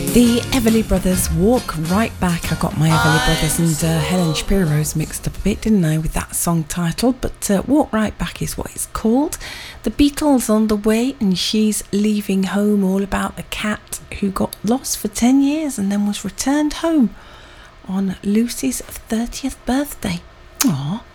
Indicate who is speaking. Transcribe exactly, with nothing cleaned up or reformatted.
Speaker 1: The Everly Brothers, Walk Right Back. I got my Everly Brothers and uh, Helen Shapiro's mixed up a bit, didn't I, with that song title? But uh, Walk Right Back is what it's called. The Beatles on the way, and She's Leaving Home, all about the cat who got lost for ten years and then was returned home on Lucy's thirtieth birthday. Aww.